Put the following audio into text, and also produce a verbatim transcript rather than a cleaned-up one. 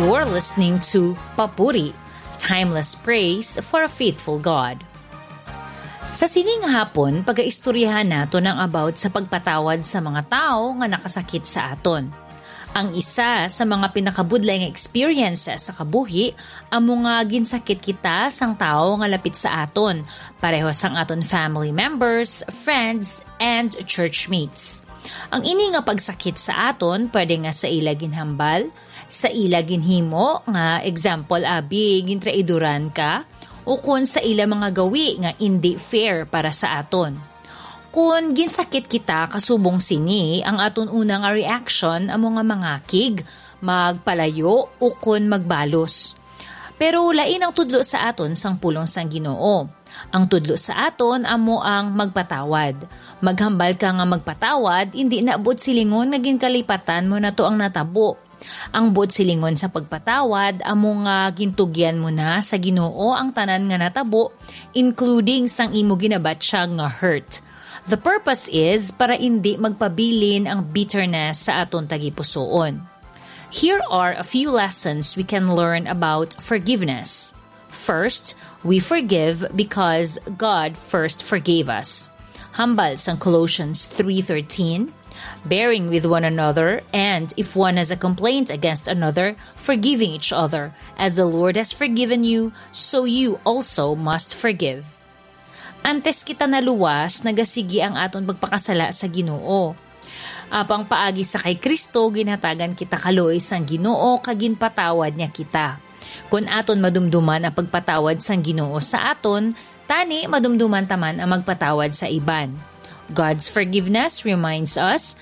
You're listening to Papuri, Timeless Praise for a Faithful God. Sa sining hapon, pag-aistoryahan nato ng about sa pagpatawad sa mga tao nga nakasakit sa aton. Ang isa sa mga pinakabudlay nga experiences sa kabuhi, amo nga ginsakit kita sang tao nga lapit sa aton, pareho sang aton family members, friends, and churchmates. Ang ini nga pagsakit sa aton, pwede nga sa ila ginhambal, sa ila ginhimo, nga example abi, gintraiduran ka, o kun sa ila mga gawi nga hindi fair para sa aton. Kung ginsakit kita kasubong sini, ang aton unang reaction amo nga mangakig, magpalayo o kun magbalos. Pero lain ang tudlo sa aton sang pulong sang Ginoo. Ang tudlo sa aton amo ang magpatawad. Maghambal ka nga magpatawad, hindi naabot silingon nga ginkalipatan mo na to ang natabo. Ang bot silingon sa pagpatawad amo nga gintugyan mo na sa Ginoo ang tanan nga natabo, including sang imo ginabatsyag nga hurt. The purpose is para hindi magpabilin ang bitterness sa aton tagipusoon. Here are a few lessons we can learn about forgiveness. First, we forgive because God first forgave us. Hambal sang Colossians three thirteen, bearing with one another, and if one has a complaint against another, forgiving each other, as the Lord has forgiven you, so you also must forgive. Antes kita naluwas, nagasigi ang aton pagpakasala sa Ginoo. Apang paagi sa kay Kristo, ginhatagan kita kaloy sang Ginoo, kaginpatawad niya kita. Kung aton madumduman ang pagpatawad sang Ginoo sa aton, tani madumduman taman ang magpatawad sa iban. God's forgiveness reminds us